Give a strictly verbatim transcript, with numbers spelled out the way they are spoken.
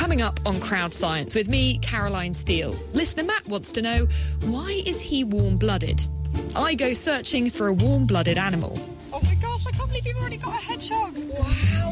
Coming up on Crowd Science with me, Caroline Steele. Listener Matt wants to know, why is he warm-blooded? I go searching for a warm-blooded animal. Oh my gosh, I can't believe you've already got a hedgehog.